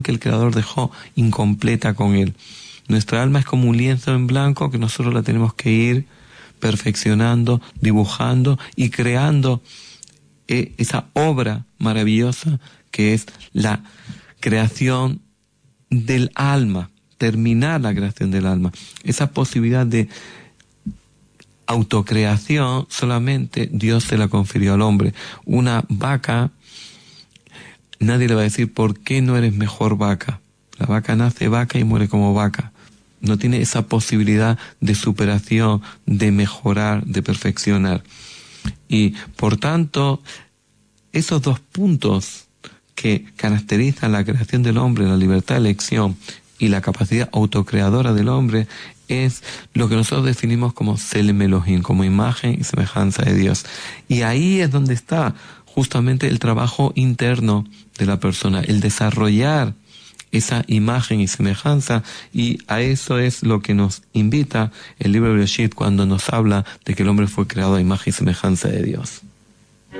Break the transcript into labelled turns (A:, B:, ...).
A: que el Creador dejó incompleta con él. Nuestra alma es como un lienzo en blanco que nosotros la tenemos que ir perfeccionando, dibujando y creando esa obra maravillosa que es la creación del alma, terminar la creación del alma. Esa posibilidad de autocreación solamente Dios se la confirió al hombre. Una vaca, nadie le va a decir ¿por qué no eres mejor vaca? La vaca nace vaca y muere como vaca. No tiene esa posibilidad de superación, de mejorar, de perfeccionar. Y por tanto, esos dos puntos que caracterizan la creación del hombre, la libertad de elección y la capacidad autocreadora del hombre, es lo que nosotros definimos como Selem Elohim, como imagen y semejanza de Dios. Y ahí es donde está justamente el trabajo interno de la persona, el desarrollar esa imagen y semejanza, y a eso es lo que nos invita el libro de Bereshit cuando nos habla de que el hombre fue creado a imagen y semejanza de Dios.